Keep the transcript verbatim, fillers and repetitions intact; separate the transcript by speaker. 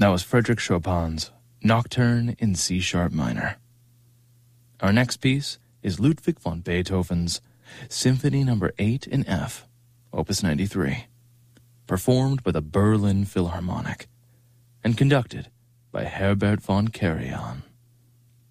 Speaker 1: That was Frédéric Chopin's Nocturne in C-sharp minor. Our next piece is Ludwig van Beethoven's Symphony Number eight in F, Opus ninety-three, performed by the Berlin Philharmonic and conducted by Herbert von Karajan.